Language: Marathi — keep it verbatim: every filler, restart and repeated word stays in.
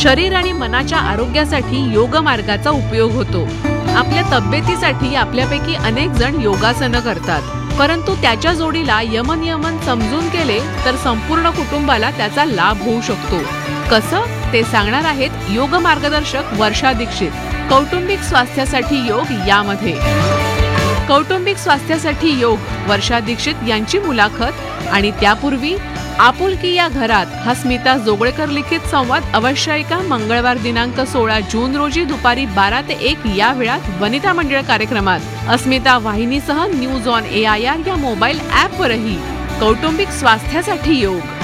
शरीर आणि मनाच्या आरोग्यासाठी योग मार्गाचा उपयोग होतो. आपल्या तब्येतीसाठी आपल्यापैकी अनेक जण योगासनं करतात, परंतु त्याच्या जोडीला यमनियमन समजून केले तर संपूर्ण कुटुंबाला त्याचा लाभ होऊ शकतो. कसं ते सांगणार आहेत योग मार्गदर्शक वर्षा दीक्षित. कौटुंबिक स्वास्थ्यासाठी योग यामध्ये कौटुंबिक स्वास्थ्यासाठी योग वर्षा दीक्षित यांची मुलाखत. आणि त्यापूर्वी आपुलकी या घरात हा स्मिता जोगळेकर लिखित संवाद अवश्य ऐका. मंगळवार दिनांक सोळा जून रोजी दुपारी बारा ते एक या वेळात वनिता मंडळ कार्यक्रमात अस्मिता वाहिनीसह news on A I R या मोबाईल ॲपवरही कौटुंबिक स्वास्थ्यासाठी योग.